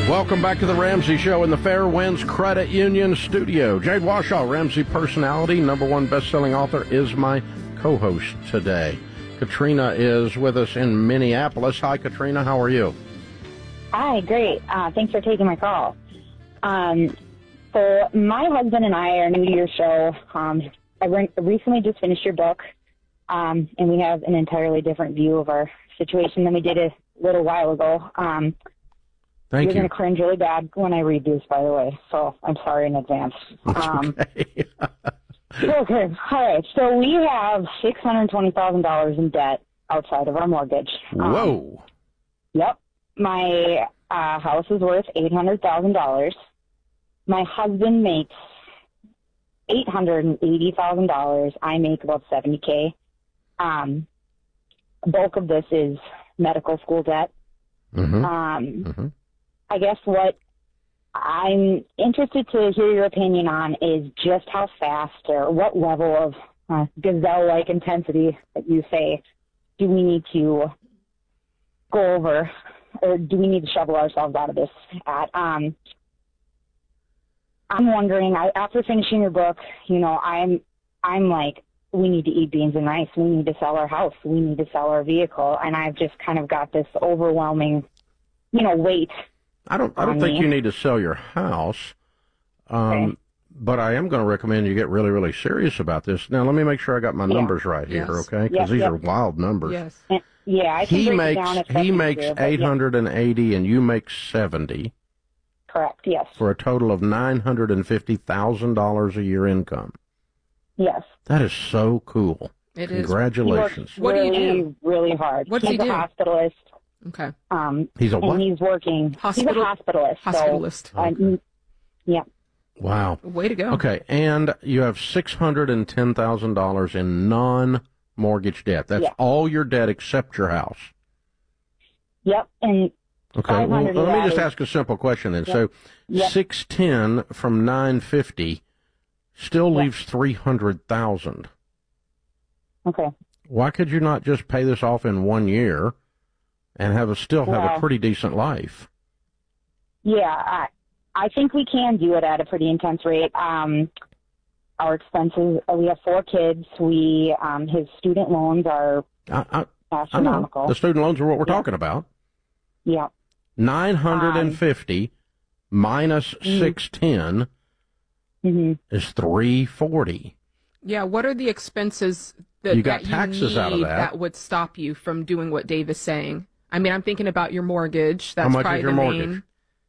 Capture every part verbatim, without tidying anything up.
Welcome back to the Ramsey Show in the Fairwinds Credit Union studio. Jade Washaw, Ramsey personality, number one best-selling author, is my co-host today. Katrina is with us in Minneapolis. Hi, Katrina. How are you? Hi, great. Uh, thanks for taking my call. Um, so my husband and I are new to your show. Um, I re- recently just finished your book, um, and we have an entirely different view of our situation than we did a little while ago. Um, Thank You're you. going to cringe really bad when I read these, by the way, so I'm sorry in advance. That's Um, okay. okay, all right. So we have six hundred twenty thousand dollars in debt outside of our mortgage. Um, Whoa. Yep. My uh, house is worth eight hundred thousand dollars. My husband makes eight hundred eighty thousand dollars. I make about seventy thousand dollars. Um, bulk of this is medical school debt. Mm-hmm. Um, mm-hmm. I guess what I'm interested to hear your opinion on is just how fast or what level of uh, gazelle-like intensity that you say do we need to go over, or do we need to shovel ourselves out of this at? Um, I'm wondering, I, after finishing your book, you know, I'm, I'm like, we need to eat beans and rice. We need to sell our house. We need to sell our vehicle. And I've just kind of got this overwhelming, you know, weight. I don't I don't think me. you need to sell your house, um, Okay. but I am going to recommend you get really, really serious about this. Now, let me make sure I got my Yeah. numbers right here, Yes. okay? Because Yep, these yep. are wild numbers. Yes. And, yeah, I can He break makes it down if he that's makes easier, but eight hundred eighty, and you make seventy, yeah, correct, yes. for a total of nine hundred fifty thousand dollars a year income. Yes. That is so cool. It is. Congratulations. What do you really, do? really hard. What does he's he do? a hospitalist. Okay. Um, He's a what? And he's working. Hospital- he's a hospitalist. Hospitalist. So, uh, yeah. Wow. Way to go. Okay, and you have six hundred ten thousand dollars in non-mortgage debt. That's Yeah. all your debt except your house. Yep. And Okay, well, five hundred let of me that just is- ask a simple question then. Yep. So Yep. six ten from nine fifty still Yep. leaves three hundred thousand. okay. Why could you not just pay this off in one year and have a still have a Well- pretty decent life? Yeah, I, I think we can do it at a pretty intense rate. Um, our expenses, uh, we have four kids. We, um, his student loans are I, I, I know. astronomical. The student loans are what we're Yeah. talking about. Yeah. nine hundred fifty minus six ten hmm is three forty. Yeah. What are the expenses that You got that taxes you out of need that. would stop you from doing what Dave is saying? I mean, I'm thinking about your mortgage. That's How much probably is your the mortgage? main.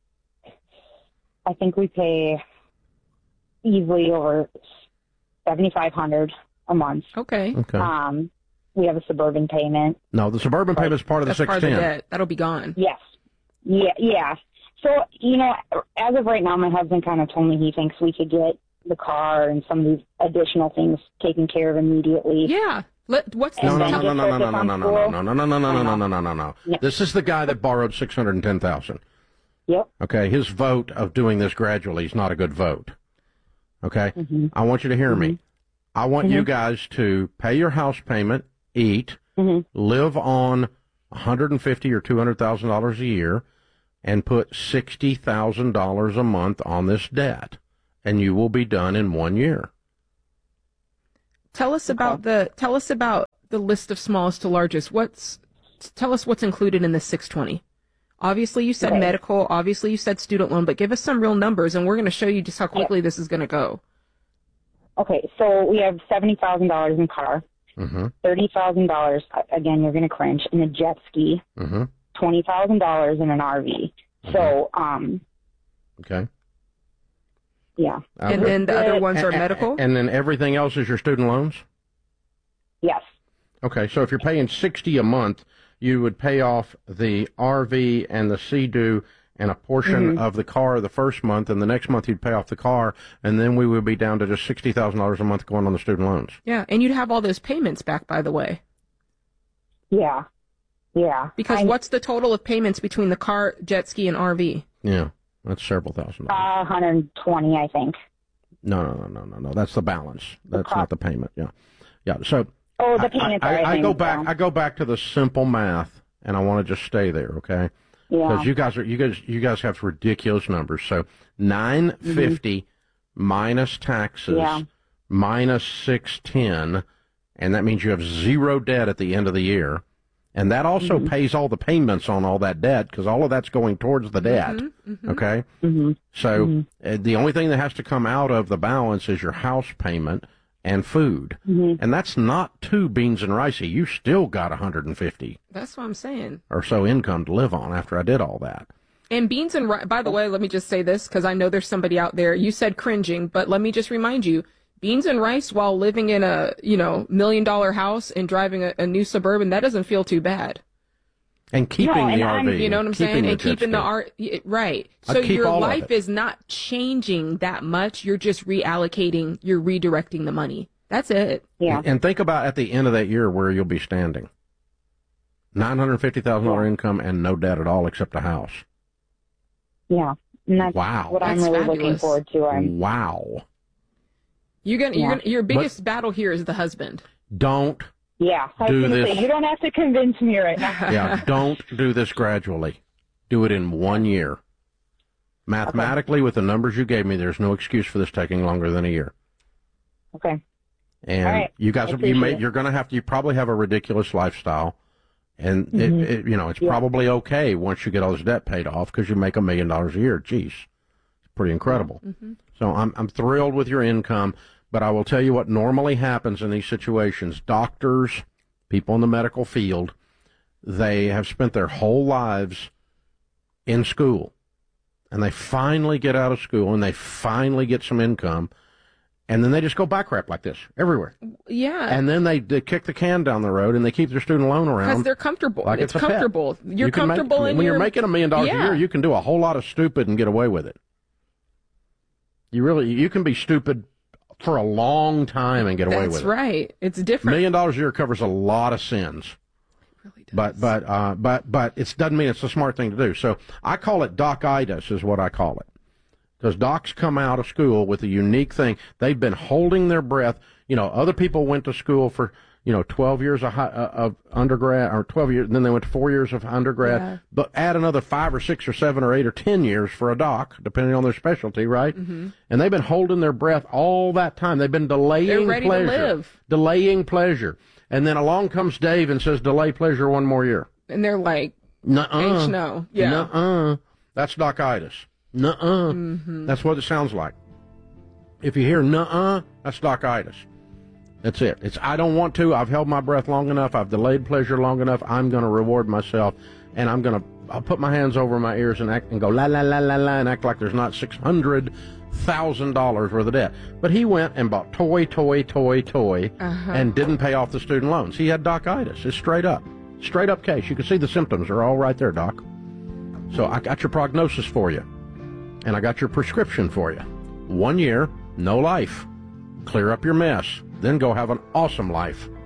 I think we pay easily over seventy-five hundred a month. Okay. Okay. Um, we have a suburban payment. No, the suburban payment is part of the That's six part of the ten. debt. That'll be gone. Yes. Yeah, yeah. So, you know, as of right now, my husband kind of told me he thinks we could get the car and some of these additional things taken care of immediately. Yeah. Let, what's the And No, no, then no, no, just no, no, focus no, on no, no, school. no, no, no, no, no, no, no, no, no, no, no. Yeah. This is the guy that borrowed six hundred ten thousand. Yep. Okay, his vote of doing this gradually is not a good vote. Okay, Mm-hmm. I want you to hear me. I want you guys to pay your house payment, eat, Mm-hmm. live on one hundred fifty or two hundred thousand dollars a year, and put sixty thousand dollars a month on this debt, and you will be done in one year. Tell us about the tell us about the list of smallest to largest. What's tell us what's included in the six twenty. Obviously, you said Okay. medical. Obviously, you said student loan. But give us some real numbers, and we're going to show you just how quickly this is going to go. Okay, so we have seventy thousand dollars in car, Mm-hmm. thirty thousand dollars, again, you're going to cringe, in a jet ski, Mm-hmm. twenty thousand dollars in an R V. So, um, Okay. yeah. And then the other ones are And- medical. And then everything else is your student loans? Yes. Okay, so if you're paying sixty a month, you would pay off the R V and the Sea-Doo and a portion Mm-hmm. of the car the first month, and the next month you'd pay off the car, and then we would be down to just sixty thousand dollars a month going on the student loans. Yeah, and you'd have all those payments back, by the way. Yeah. Yeah. Because I- what's the total of payments between the car, jet ski, and R V? Yeah, that's several thousand dollars. Uh, one hundred twenty, I think. No, no, no, no, no, no. That's the balance. That's cost. not the payment. Yeah, yeah. So Oh, the I, payments I, are, I, I think, go back. down. I go back to the simple math, and I want to just stay there. Okay. Yeah. Because you guys are you guys you guys have ridiculous numbers. So nine fifty mm-hmm. minus taxes yeah. minus six ten, and that means you have zero debt at the end of the year. And that also mm-hmm. pays all the payments on all that debt, because all of that's going towards the debt. Mm-hmm, mm-hmm. Okay? Mm-hmm. So mm-hmm. Uh, the only thing that has to come out of the balance is your house payment and food. Mm-hmm. And that's not too beans and ricey. You still got one hundred fifty. That's what I'm saying. Or so income to live on after I did all that. And beans and rice, by the way, let me just say this, because I know there's somebody out there. You said cringing, but let me just remind you, beans and rice while living in a, you know, million dollar house and driving a, a new Suburban, that doesn't feel too bad. And keeping no, and the I'm, R V. You know what I'm saying? And keeping the R right. So your life is not changing that much. You're just reallocating, you're redirecting the money. That's it. Yeah. And, and think about at the end of that year where you'll be standing. nine hundred fifty thousand dollars yeah. income and no debt at all except a house. Yeah. And that's wow. what that's I'm really fabulous. looking forward to. I'm, wow. You're gonna, yeah. you're gonna, your biggest but, battle here is the husband. Don't yeah, I do was gonna this. Say, you don't have to convince me right now. Yeah, don't do this gradually. Do it in one year. Mathematically, okay. with the numbers you gave me, there's no excuse for this taking longer than a year. Okay. And All right. you guys, you may, you're going to have to. You probably have a ridiculous lifestyle, and mm-hmm. it, it, you know it's yeah. probably okay once you get all this debt paid off because you make a million dollars a year. Jeez, it's pretty incredible. Mm-hmm. So I'm I'm thrilled with your income. But I will tell you what normally happens in these situations. Doctors, people in the medical field, they have spent their whole lives in school. And they finally get out of school and they finally get some income. And then they just go bankrupt like this everywhere. Yeah. And then they, they kick the can down the road and they keep their student loan around. Because they're comfortable. Like it's it's comfortable. Pet. You're you comfortable make, in When your... you're making a million dollars yeah. a year, you can do a whole lot of stupid and get away with it. You really, you can be stupid for a long time and get away That's with it. That's right. It's different. Million dollars a year covers a lot of sins. It really does. But but uh, but but it doesn't mean it's a smart thing to do. So I call it doc-itis is what I call it. Because docs come out of school with a unique thing. They've been holding their breath. You know, other people went to school for, you know, twelve years of, high, uh, of undergrad, or twelve years, and then they went to four years of undergrad. Yeah. But add another five or six or seven or eight or ten years for a doc, depending on their specialty, right? Mm-hmm. And they've been holding their breath all that time. They've been delaying They're ready pleasure. to live. Delaying pleasure. And then along comes Dave and says, delay pleasure one more year. And they're like, nuh-uh. H no. Yeah. Nuh-uh. That's doc-itis. Nuh-uh. Mm-hmm. That's what it sounds like. If you hear nuh-uh, that's doc-itis. That's it. It's I don't want to. I've held my breath long enough. I've delayed pleasure long enough. I'm going to reward myself, and I'm going to I'll put my hands over my ears and act and go la la la la la and act like there's not six hundred thousand dollars worth of debt. But he went and bought toy, toy, toy, toy, uh-huh. and didn't pay off the student loans. He had doc-itis. It's straight up, straight up case. You can see the symptoms are all right there, doc. So I got your prognosis for you, and I got your prescription for you. One year, no life. Clear up your mess. Then go have an awesome life.